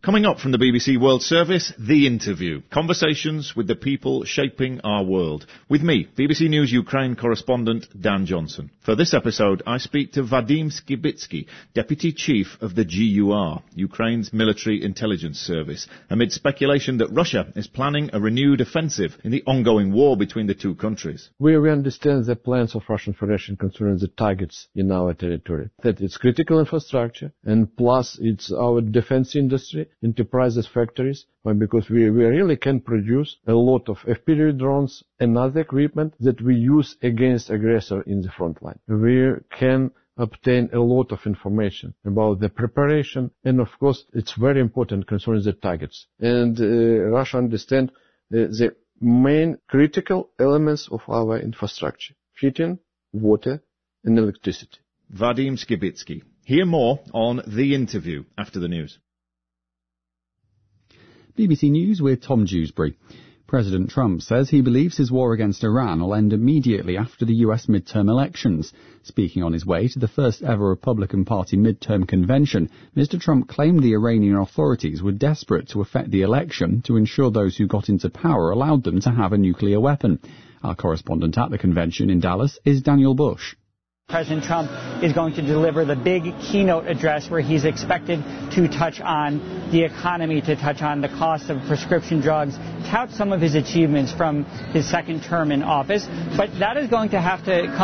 Coming up from the BBC World Service, The Interview. Conversations with the people shaping our world. With me, BBC News Ukraine correspondent Dan Johnson. For this episode, I speak to Vadim Skibitsky, Deputy Chief of the GUR, Ukraine's military intelligence service, amid speculation that Russia is planning a renewed offensive in the ongoing war between the two countries. We understand the plans of Russian Federation concerning the targets in our territory, that it's critical infrastructure, and plus it's our defense industry, enterprises, factories, because we really can produce a lot of FPV drones and other equipment that we use against aggressor in the front line. We can obtain a lot of information about the preparation, and of course it's very important concerning the targets. And Russia understands the main critical elements of our infrastructure: heating, water and electricity. Vadim Skibitsky. Hear more on The Interview after the news. BBC News with Tom Dewsbury. President Trump says he believes his war against Iran will end immediately after the US midterm elections. Speaking on his way to the first ever Republican Party midterm convention, Mr. Trump claimed the Iranian authorities were desperate to affect the election to ensure those who got into power allowed them to have a nuclear weapon. Our correspondent at the convention in Dallas is Daniel Bush. President Trump is going to deliver the big keynote address where he's expected to touch on the economy, to touch on the cost of prescription drugs, tout some of his achievements from his second term in office. But that is going to have to come